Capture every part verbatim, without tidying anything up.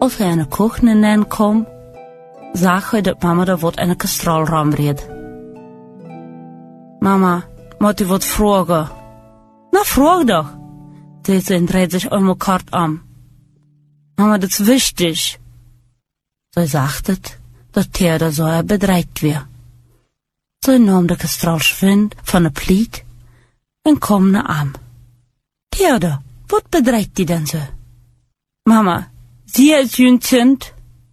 Als hij aan de keuken in kwam, zag hij dat mama daar wat in een kastrolraam reed. Mama, moet u wat vragen? Nou, vraag doch, zei ze en dreed zich eenmaal kort om. Mama, dat is wichtig. Zij zag het, dat Theodor zo bedreigd werd. Zij nam de kastrolschwind van de pliet en kwam naar aan. Theodor, wat bedreigt die denn zo? Mama, zie is je kind?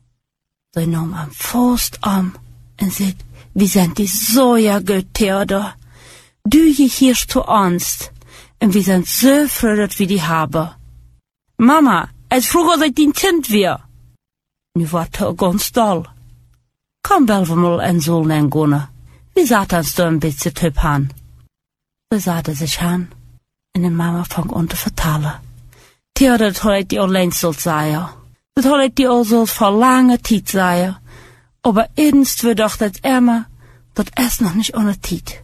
Zij nam hem vast om en zei, wie zijn die zo ja goed, Theodor? Du je hier zu angst, en we zijn zo froh dat we die hebben. Mama, het vroeg als ik die kind weer. Nu wordt hij ganz dol. Kom wel we mal en zo en gonnen. We zaten ons daar een beetje tup aan. Ze zaten zich aan, en de mama vang aan te vertellen. Theodor, dat had ik die alleen zult zeggen. Dat had ik die al zult voor lange tijd zeggen. Aber eens we dacht het Emma, dat is nog niet ohne tijd.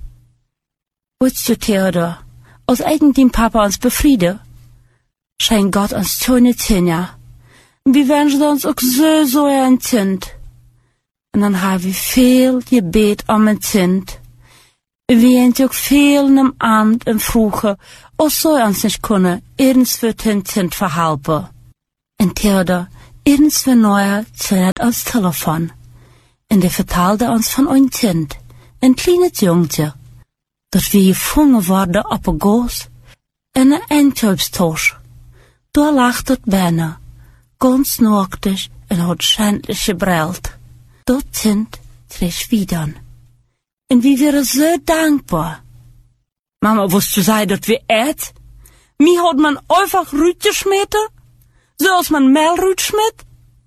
Weet je, Theodor, als eigentlich Papa uns befriede, scheint Gott uns schöne Zähne. Wir wünschen uns auch so, so ein Kind. Und dann haben wir viel Gebet um ein Kind. Wir haben auch viel im Abend und Frühe, auch so uns nicht können, irgends wird ein Kind verhalten. Und Theodor, irgends wird neuer zählt ans Telefon. Und der vertelde uns von ein Kind, ein kleines Jungchen, dat wir gevangen worden op een goos en een eindhulpstoos. Daar lag het bijna, ganz nacktig en had schändlich gebrüllt. Dat Kind kreeg wieder. En wir waren so dankbar. Mama, wusst du sei, dat wir ät? Mir hat man einfach Rüt geschmeten? So als man Mehlrüt schmidt?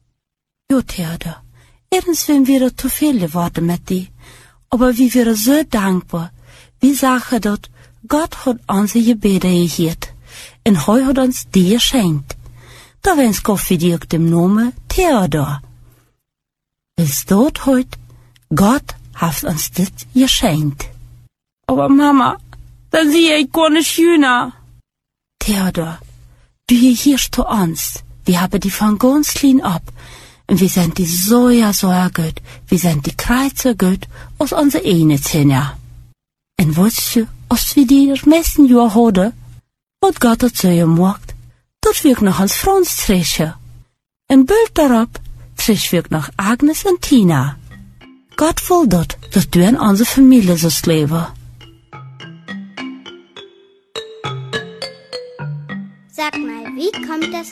Jo, Theodor, ergens sind wir zu viel geworden mit die. Aber wir waren so dankbar. Wir sagen dat Gott hat unsere Gebete gehört. Und heu hat uns die geschenkt. Da wenn's Gott für dich dem Namen Theodor. Wenn's dort heut, Gott hat uns das geschenkt. Aber Mama, dann sehe ich gar nicht jünger. Theodor, du gehörst zu uns. Wir haben die von ganz klein ab. Und wir sind die so ja so ja gut. Wir sind die Kreuze gut aus unserer eine Zähne. En weißt du, als wir die das meisten Jahr hadden, hat Gott het zo gemaakt, dat wir noch als Franz treffen. En bald daarop treffen wir noch Agnes und Tina. Gott will dat, dass du in onze Familie sollst leben. Sag mal, wie kommt das